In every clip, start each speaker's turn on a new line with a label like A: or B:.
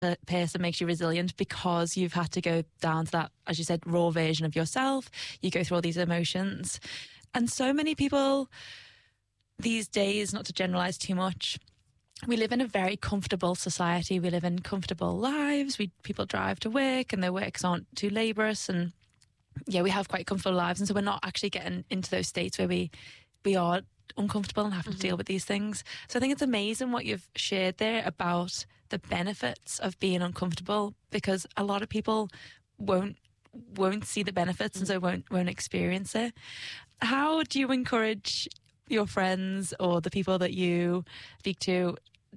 A: person makes you resilient because you've had to go down to that, as you said, raw version of yourself. You go through all these emotions. And so many people these days, not to generalize too much, we live in a very comfortable society. We live in comfortable lives. People drive to work and their works aren't too laborious. And yeah, we have quite comfortable lives. And so we're not actually getting into those states where we are uncomfortable and have to deal with these things. So I think it's amazing what you've shared there about the benefits of being uncomfortable, because a lot of people won't see the benefits and so won't experience it. How do you encourage your friends or the people that you speak to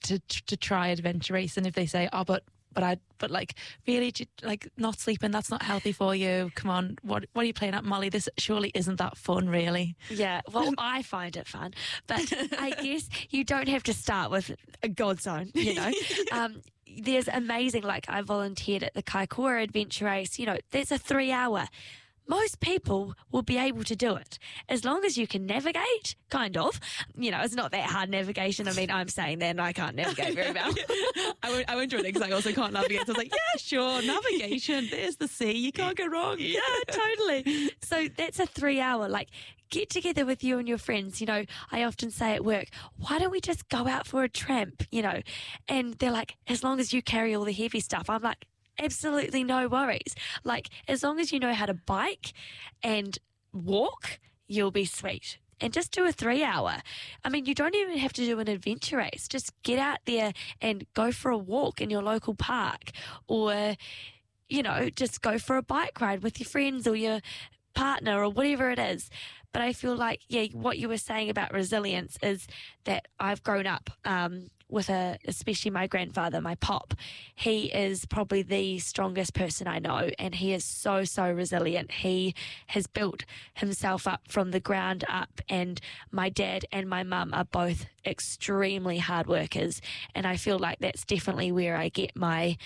A: try adventure racing if they say, oh, but like, really, like, not sleeping, that's not healthy for you, come on, what are you playing at, Molly, this surely isn't that fun, really?
B: Yeah, well, I find it fun, but I guess you don't have to start with a God zone, you know. There's amazing, like, I volunteered at the Kaikoura adventure race, you know, there's a 3-hour. Most people will be able to do it as long as you can navigate, kind of. You know, it's not that hard navigation. I mean, I'm saying that and I can't navigate very well.
A: I won't join it because I also can't navigate. So I was like, yeah, sure, navigation. There's the sea. You can't go wrong.
B: Yeah, totally. So that's a 3-hour, like, get together with you and your friends. You know, I often say at work, why don't we just go out for a tramp, you know? And they're like, as long as you carry all the heavy stuff. I'm like, absolutely no worries. Like, as long as you know how to bike and walk, you'll be sweet. And just do a 3-hour. I mean, you don't even have to do an adventure race. Just get out there and go for a walk in your local park, or, you know, just go for a bike ride with your friends or your partner or whatever it is. But I feel like, yeah, what you were saying about resilience is that I've grown up with especially my grandfather, my pop. He is probably the strongest person I know, and he is so, so resilient. He has built himself up from the ground up, and my dad and my mum are both extremely hard workers, and I feel like that's definitely where I get my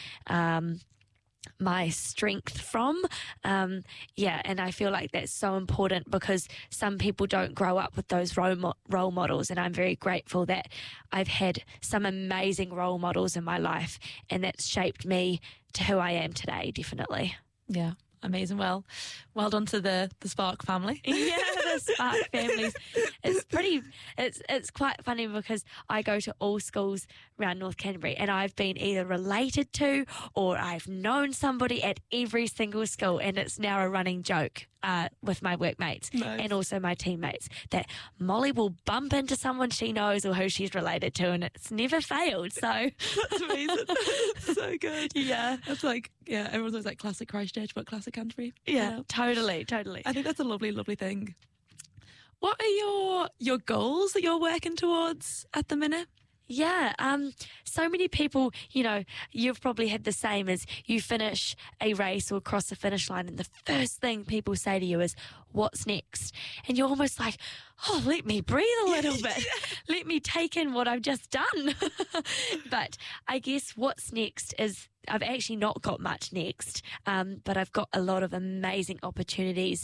B: strength from. And I feel like that's so important because some people don't grow up with those role models, and I'm very grateful that I've had some amazing role models in my life, and that's shaped me to who I am today, definitely.
A: Yeah. Amazing. Well done to the Spark family.
B: Yeah, the Spark families. It's quite funny because I go to all schools around North Canterbury, and I've been either related to or I've known somebody at every single school, and it's now a running joke with my workmates and also my teammates that Molly will bump into someone she knows or who she's related to, and it's never failed. So
A: that's amazing. So good.
B: Yeah.
A: That's like, yeah, everyone's always like classic Christchurch, but classic Canterbury.
B: Yeah,
A: you know?
B: Totally.
A: I think that's a lovely, lovely thing. What are your goals that you're working towards at the minute?
B: Yeah, so many people, you know, you've probably had the same as you finish a race or cross the finish line, and the first thing people say to you is, what's next? And you're almost like, oh, let me breathe a little bit. Let me take in what I've just done. But I guess what's next is I've actually not got much next, but I've got a lot of amazing opportunities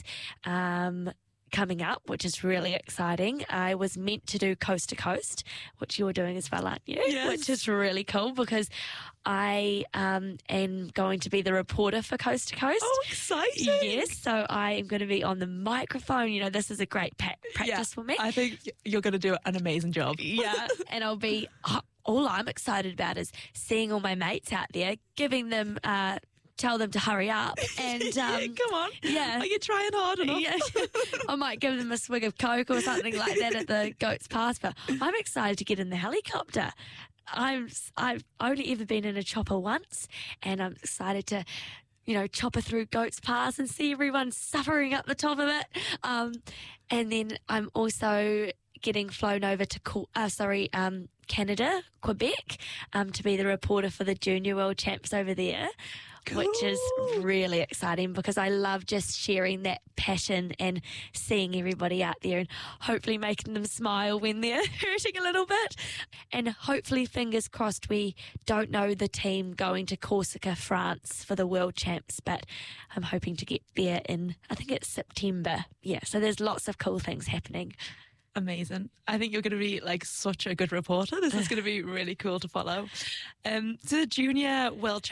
B: coming up, which is really exciting. I was meant to do Coast to Coast, which you're doing as well, aren't you?
A: Yes.
B: Which is really cool because I am going to be the reporter for Coast to Coast.
A: Oh, exciting.
B: Yes, so I am going to be on the microphone. You know, this is a great practice for me.
A: I think you're going to do an amazing job.
B: Yeah, and I'll be... all I'm excited about is seeing all my mates out there, giving them... tell them to hurry up and
A: come on.
B: Yeah.
A: Are you trying hard enough?
B: Yeah. I might give them a swig of Coke or something like that at the Goats Pass, but I'm excited to get in the helicopter. I've only ever been in a chopper once, and I'm excited to, you know, chopper through Goats Pass and see everyone suffering up the top of it. And then I'm also getting flown over to Canada, Quebec, to be the reporter for the Junior World Champs over there. Cool. Which is really exciting because I love just sharing that passion and seeing everybody out there and hopefully making them smile when they're hurting a little bit. And hopefully, fingers crossed, we don't know the team going to Corsica, France for the World Champs, but I'm hoping to get there in, I think it's September. Yeah, so there's lots of cool things happening.
A: Amazing. I think you're going to be like such a good reporter. This is going to be really cool to follow. So the Junior World